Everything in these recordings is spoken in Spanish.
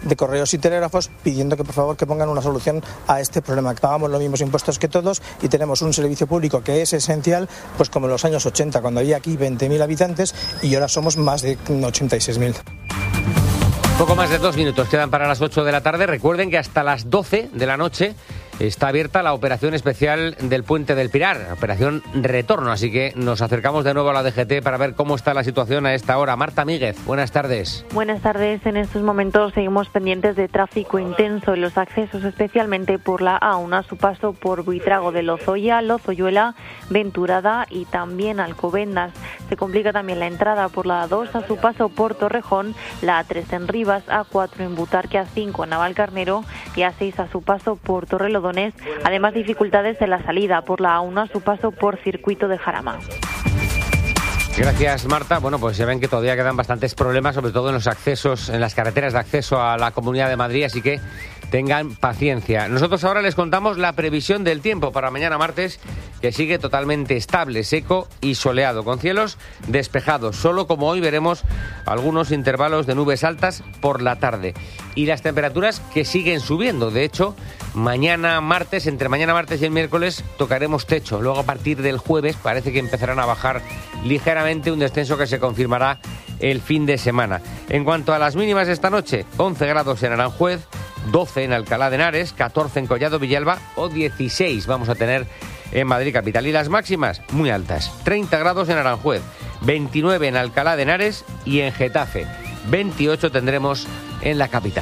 de correos y telégrafos pidiendo que por favor que pongan una solución a este problema. Pagamos los mismos impuestos que todos y tenemos un servicio público que es esencial, pues como en los años 80, cuando había aquí 20.000 habitantes y ahora somos más de 86.000. Poco más de 2 minutos quedan para las 8 de la tarde. Recuerden que hasta las 12 de la noche está abierta la operación especial del Puente del Pilar, operación Retorno, así que nos acercamos de nuevo a la DGT para ver cómo está la situación a esta hora. Marta Míguez, buenas tardes. Buenas tardes. En estos momentos seguimos pendientes de tráfico intenso en los accesos, especialmente por la A1 a su paso por Buitrago de Lozoya, Lozoyuela, Venturada y también Alcobendas. Se complica también la entrada por la A2 a su paso por Torrejón, la A3 en Rivas, A4 en Butarque, A5 en Navalcarnero y A6 a su paso por Torrelodones. Además, dificultades en la salida por la A1 a su paso por Circuito de Jarama. Gracias, Marta. Bueno, pues ya ven que todavía quedan bastantes problemas, sobre todo en los accesos, en las carreteras de acceso a la Comunidad de Madrid, así que tengan paciencia. Nosotros ahora les contamos la previsión del tiempo para mañana martes, que sigue totalmente estable, seco y soleado, con cielos despejados. Solo como hoy veremos algunos intervalos de nubes altas por la tarde. Y las temperaturas que siguen subiendo. De hecho, mañana martes, entre mañana martes y el miércoles, tocaremos techo. Luego, a partir del jueves, parece que empezarán a bajar ligeramente, un descenso que se confirmará el fin de semana. En cuanto a las mínimas esta noche, 11 grados en Aranjuez, 12 en Alcalá de Henares, 14 en Collado Villalba o 16 vamos a tener en Madrid capital. Y las máximas muy altas, 30 grados en Aranjuez, 29 en Alcalá de Henares y en Getafe, 28 tendremos en la capital.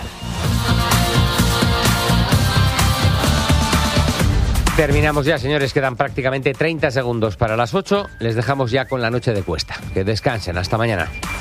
Terminamos ya, señores, quedan prácticamente 30 segundos para las 8. Les dejamos ya con la noche de Cuesta. Que descansen, hasta mañana.